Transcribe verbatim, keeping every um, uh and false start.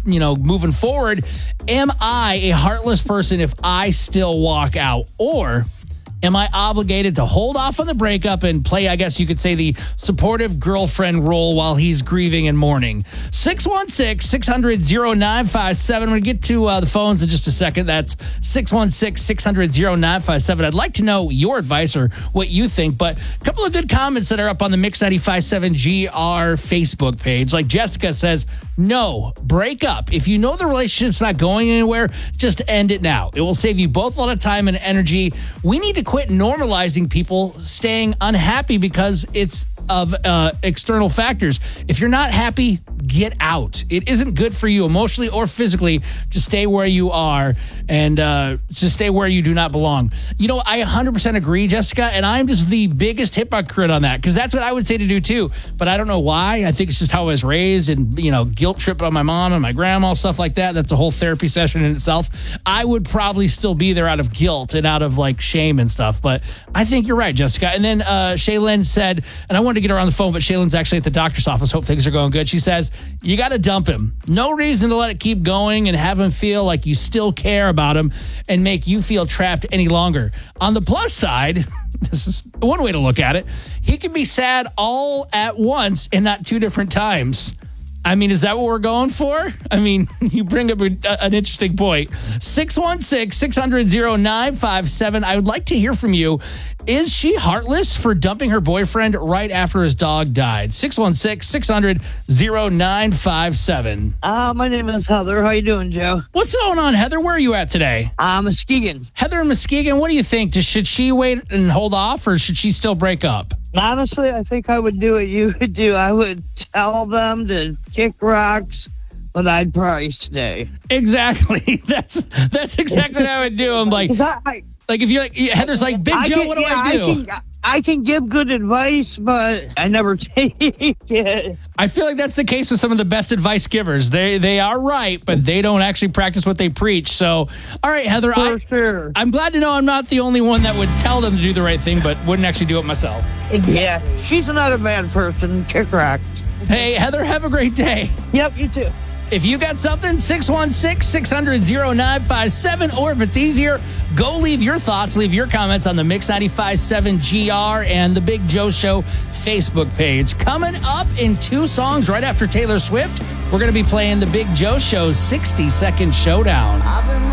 you know, moving forward, am I a heartless person if I still walk out? Or am I obligated to hold off on the breakup and play, I guess you could say, the supportive girlfriend role while he's grieving and mourning? six one six, six hundred, nine five seven. I'm going to get to uh, the phones in just a second. That's six one six, six hundred, nine five seven. I'd like to know your advice or what you think, but a couple of good comments that are up on the Mix ninety-five point seven G R Facebook page. Like Jessica says, no, break up. If you know the relationship's not going anywhere, just end it now. It will save you both a lot of time and energy. We need to quit normalizing people staying unhappy because it's of uh, external factors. If you're not happy, get out. It isn't good for you emotionally or physically. Just stay where you are and uh, just stay where you do not belong. You know, I one hundred percent agree, Jessica, and I'm just the biggest hypocrite on that because that's what I would say to do too. But I don't know why. I think it's just how I was raised and, you know, guilt trip on my mom and my grandma, stuff like that. That's a whole therapy session in itself. I would probably still be there out of guilt and out of like shame and stuff. But I think you're right, Jessica. And then uh, Shaylin said, and I wanted to get her on the phone, but Shaylin's actually at the doctor's office. Hope things are going good. She says, you got to dump him. No reason to let it keep going and have him feel like you still care about him and make you feel trapped any longer. On the plus side, this is one way to look at it. He can be sad all at once and not two different times. I mean, is that what we're going for? I mean, you bring up a, an interesting point. six one six, six hundred, nine five seven. I would like to hear from you. Is she heartless for dumping her boyfriend right after his dog died? six one six, six hundred, nine five seven. Uh, my name is Heather. How you doing, Joe? What's going on, Heather? Where are you at today? Uh, Muskegon. Heather in Muskegon, what do you think? Does, should she wait and hold off, or should she still break up? Honestly, I think I would do what you would do. I would tell them to kick rocks, but I'd probably stay. Exactly. That's that's exactly what I would do. I'm like, I, like if you're like, Heather's like, Big I Joe, can, what do yeah, I do? I can, I can give good advice, but I never take it. I feel like that's the case with some of the best advice givers. They they are right, but they don't actually practice what they preach. So, all right, Heather, For I, sure. I'm glad to know I'm not the only one that would tell them to do the right thing, but wouldn't actually do it myself. Yeah, she's another bad person. Kick rocks. Hey, Heather, have a great day. Yep, you too. If you got something, six one six, six hundred, nine five seven, or if it's easier, go leave your thoughts, leave your comments on the Mix ninety-five point seven G R and the Big Joe Show Facebook page. Coming up in two songs right after Taylor Swift, we're going to be playing the Big Joe Show's sixty second Showdown.